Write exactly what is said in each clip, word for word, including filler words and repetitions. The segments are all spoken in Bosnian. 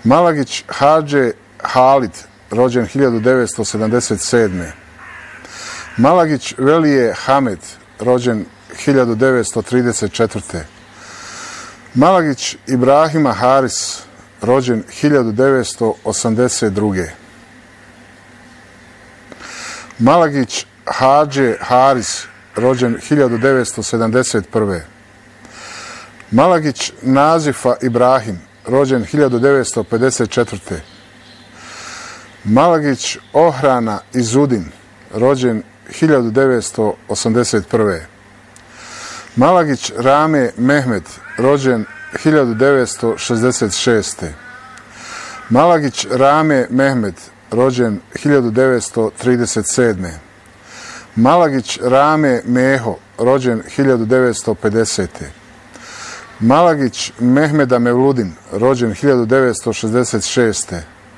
Malagić Hadže Halid, rođen hiljadu devetsto sedamdeset sedme. Malagić Velije Hamed, rođen hiljadu devetsto trideset četvrte. Malagić Ibrahima Haris, rođen hiljadu devetsto osamdeset druge. Malagić Hadže Haris, rođen hiljadu devetsto sedamdeset prve. Malagić Nazifa Ibrahim, rođen hiljadu devetsto pedeset četvrte. Malagić Ohrana Izudin, rođen hiljadu devetsto osamdeset prve. Malagić Rame Mehmed, rođen hiljadu devetsto šezdeset šeste. Malagić Rame Mehmed, rođen hiljadu devetsto trideset sedme. Malagić Rame Meho, rođen hiljadu devetsto pedesete. Malagić Mehmeda Mevludin, rođen hiljadu devetsto šezdeset šeste.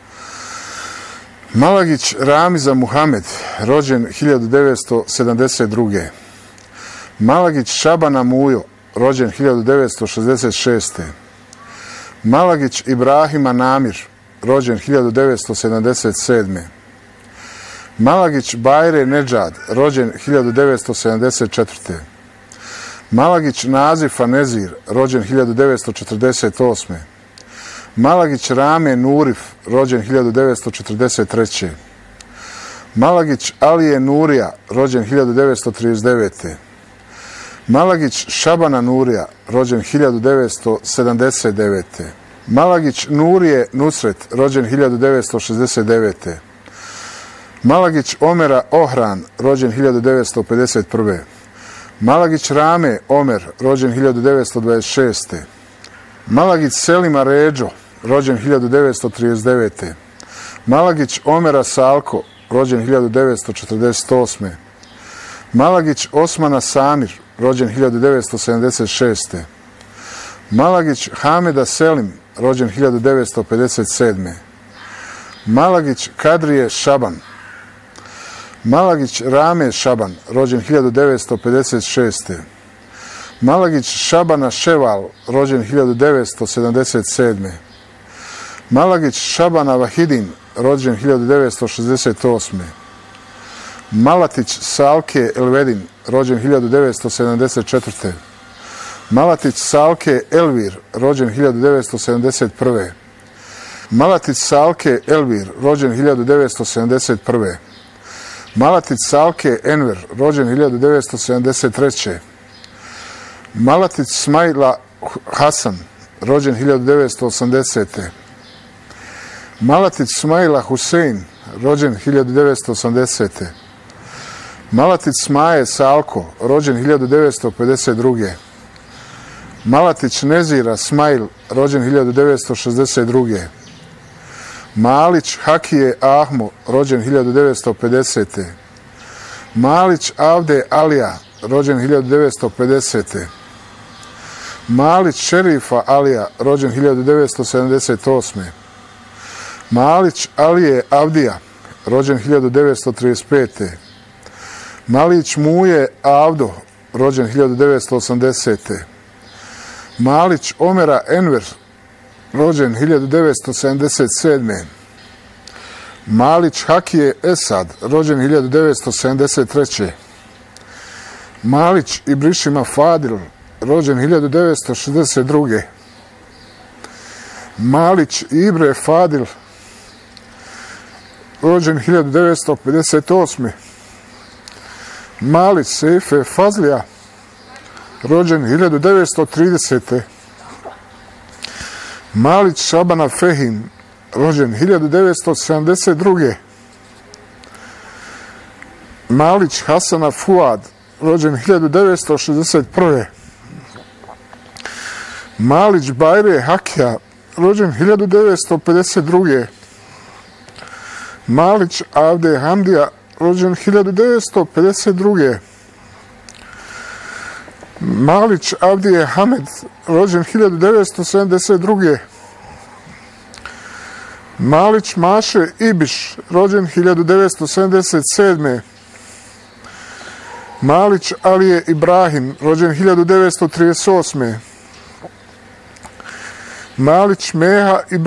Malagić Ramiza Muhamed, rođen hiljadu devetsto sedamdeset druge. Malagić Šabana Mujo, rođen hiljadu devetsto šezdeset šeste. Malagić Ibrahima Namir, rođen hiljadu devetsto sedamdeset sedme. Malagić Bajre Nedžad, rođen hiljadu devetsto sedamdeset četvrte. Malagić Nazifa Nezir, rođen hiljadu devetsto četrdeset osme. Malagić Rame Nurif, rođen hiljadu devetsto četrdeset treće. Malagić Alije Nurija, rođen hiljadu devetsto trideset devete. Malagić Šabana Nurija, rođen hiljadu devetsto sedamdeset devete. Malagić Nurije Nusret, rođen hiljadu devetsto šezdeset devete. Malagić Omera Ohran, rođen hiljadu devetsto pedeset prve. Malagić Rame Omer, rođen hiljadu devetsto dvadeset šeste. Malagić Selima Ređo, rođen hiljadu devetsto trideset devete. Malagić Omera Salko, rođen hiljadu devetsto četrdeset osme. Malagić Osmana Samir, rođen hiljadu devetsto sedamdeset šeste. Malagić Hameda Selim, rođen hiljadu devetsto pedeset sedme. Malagić Kadrije Šaban. Malagić Rame Šaban, rođen hiljadu devetsto pedeset šeste. Malagić Šabana Ševal, rođen hiljadu devetsto sedamdeset sedme. Malagić Šabana Vahidin, rođen hiljadu devetsto šezdeset osme. Malatić Salke Elvedin, rođen hiljadu devetsto sedamdeset četvrte. Malatić Salke Elvir, rođen hiljadu devetsto sedamdeset prve. Malatić Salke Elvir, rođen hiljadu devetsto sedamdeset prve. Malatić Salke Enver, rođen hiljadu devetsto sedamdeset treće. Malatić Smajla Hasan, rođen hiljadu devetsto osamdesete. Malatić Smajla Husein, rođen hiljadu devetsto osamdesete. Malatić Smaje Salko, rođen hiljadu devetsto pedeset druge. Malatić Nezira Smajl, rođen hiljadu devetsto šezdeset druge. Malić Hakije Ahmo, rođen hiljadu devetsto pedesete. Malić Avde Alija, rođen hiljadu devetsto pedesete. Malić Šerifa Alija, rođen hiljadu devetsto sedamdeset osme. Malić Alije Avdija, rođen hiljadu devetsto trideset pete. Malić Muje Avdo, rođen hiljadu devetsto osamdesete. Malić Omera Enver, rođen hiljadu devetsto sedamdeset sedme. Malić Hakije Esad, rođen hiljadu devetsto sedamdeset treće. Malić Ibrišima Fadil, rođen hiljadu devetsto šezdeset druge. Malić Ibre Fadil, rođen hiljadu devetsto pedeset osme. Malić Seife Fazlija, rođen hiljadu devetsto tridesete. Malić Šabana Fehim, rođen hiljadu devetsto sedamdeset druge. Malić Hasana Fuad, rođen hiljadu devetsto šezdeset prve. Malić Bajre Hakija, rođen hiljadu devetsto pedeset druge. Malić Avde Hamdija, rođen hiljadu devetsto pedeset druge. Malić Avdije Hamed, rođen hiljadu devetsto sedamdeset druge. Malić Maše Ibiš, rođen hiljadu devetsto sedamdeset sedme. Malić Alije Ibrahim, rođen hiljadu devetsto trideset osme. Malić Meha Ibrahim,